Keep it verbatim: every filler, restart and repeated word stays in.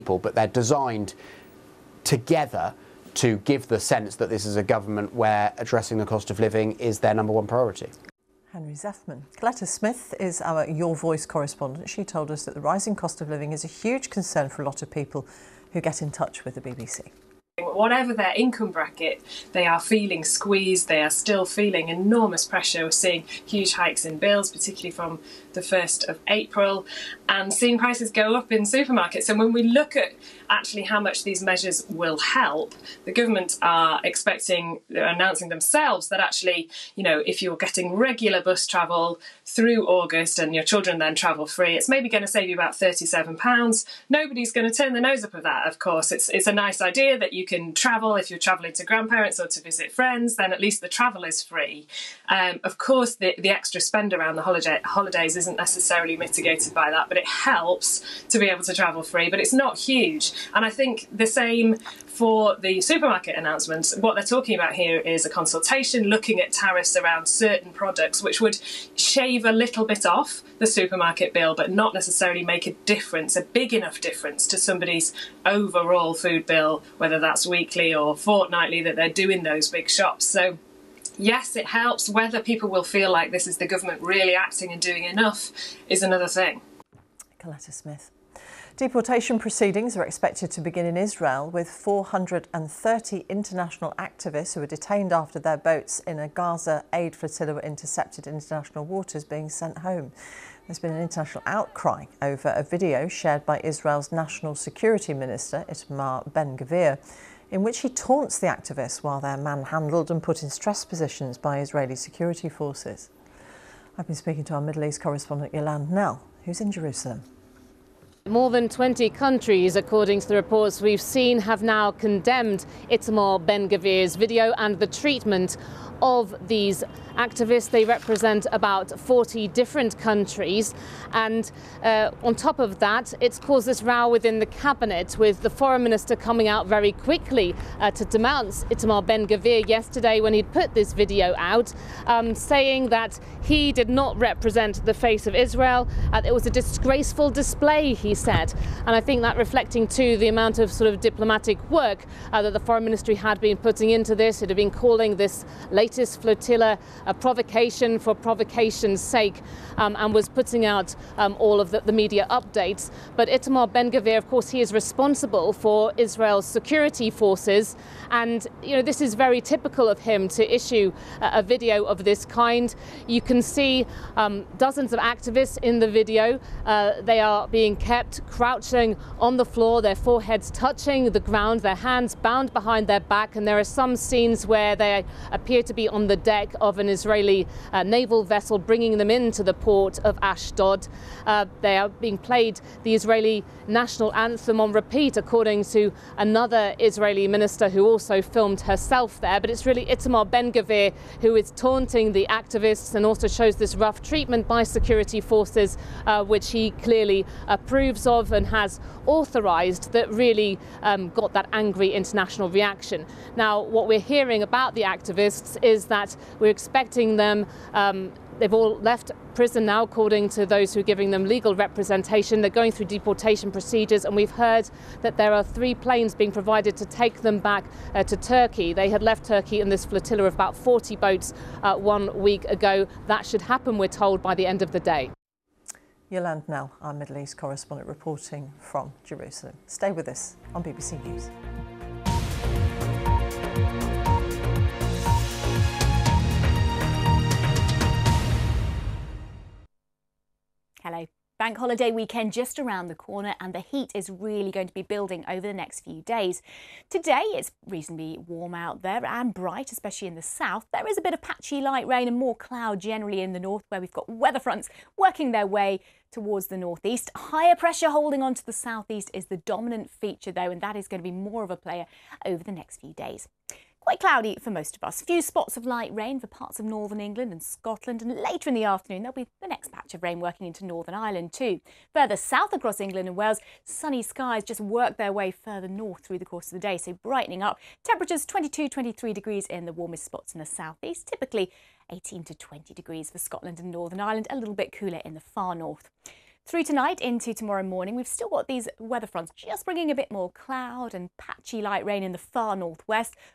people, but they're designed together to give the sense that this is a government where addressing the cost of living is their number one priority. Henry Zeffman. Coletta Smith is our Your Voice correspondent. She told us that the rising cost of living is a huge concern for a lot of people who get in touch with the B B C. Whatever their income bracket, they are feeling squeezed, they are still feeling enormous pressure. We're seeing huge hikes in bills, particularly from the first of April, and seeing prices go up in supermarkets. And when we look at actually how much these measures will help, the government are expecting, they're announcing themselves that actually, you know, if you're getting regular bus travel through August and your children then travel free, it's maybe going to save you about thirty-seven pounds. Nobody's going to turn the nose up at that, of course. It's, it's a nice idea that you can travel. If you're travelling to grandparents or to visit friends, then at least the travel is free. Um, of course, the, the extra spend around the holiday, holidays isn't necessarily mitigated by that, but it helps to be able to travel free, but it's not huge. And I think the same for the supermarket announcements. What they're talking about here is a consultation looking at tariffs around certain products, which would shave a little bit off the supermarket bill, but not necessarily make a difference, a big enough difference to somebody's overall food bill, whether that's weekly or fortnightly that they're doing those big shops. So yes, it helps. Whether people will feel like this is the government really acting and doing enough is another thing. Coletta Smith. Deportation proceedings are expected to begin in Israel, with four hundred thirty international activists who were detained after their boats in a Gaza aid flotilla were intercepted in international waters being sent home. There's been an international outcry over a video shared by Israel's National Security Minister, Itamar Ben-Gvir, in which he taunts the activists while they're manhandled and put in stress positions by Israeli security forces. I've been speaking to our Middle East correspondent Yolande Knell, who's in Jerusalem. More than twenty countries, according to the reports we've seen, have now condemned Itamar Ben-Gvir's video and the treatment of these activists. They represent about forty different countries, and uh, on top of that, it's caused this row within the cabinet, with the foreign minister coming out very quickly uh, to denounce Itamar Ben-Gvir yesterday when he'd put this video out, um, saying that he did not represent the face of Israel. Uh, it was a disgraceful display, he said, and I think that reflecting too the amount of sort of diplomatic work uh, that the foreign ministry had been putting into this. It had been calling this latest flotilla a provocation for provocation's sake, um, and was putting out um, all of the, the media updates. But Itamar Ben-Gvir, of course, he is responsible for Israel's security forces, and you know this is very typical of him to issue a, a video of this kind. You can see um, dozens of activists in the video. Uh, they are being kept crouching on the floor, their foreheads touching the ground, their hands bound behind their back, and there are some scenes where they appear to be on the deck of an Israeli uh, naval vessel, bringing them into the port of Ashdod. Uh, they are being played the Israeli national anthem on repeat, according to another Israeli minister who also filmed herself there. But it's really Itamar Ben-Gvir who is taunting the activists and also shows this rough treatment by security forces, uh, which he clearly approves of and has authorised, that really um, got that angry international reaction. Now, what we're hearing about the activists is that we're expecting them, um, they've all left prison now, according to those who are giving them legal representation. They're going through deportation procedures, and we've heard that there are three planes being provided to take them back uh, to Turkey. They had left Turkey in this flotilla of about forty boats uh, one week ago. That should happen, we're told, by the end of the day. Yolande Knell, our Middle East correspondent, reporting from Jerusalem. Stay with us on B B C News. Hello. Bank holiday weekend just around the corner, and the heat is really going to be building over the next few days. Today it's reasonably warm out there and bright, especially in the south. There is a bit of patchy light rain and more cloud generally in the north, where we've got weather fronts working their way towards the northeast. Higher pressure holding on to the southeast is the dominant feature though, and that is going to be more of a player over the next few days. Quite cloudy for most of us. A few spots of light rain for parts of northern England and Scotland, and later in the afternoon there'll be the next patch of rain working into Northern Ireland too. Further south across England and Wales, sunny skies just work their way further north through the course of the day, so brightening up. Temperatures twenty-two, twenty-three degrees in the warmest spots in the southeast, typically eighteen to twenty degrees for Scotland and Northern Ireland, a little bit cooler in the far north. Through tonight into tomorrow morning, we've still got these weather fronts just bringing a bit more cloud and patchy light rain in the far northwest,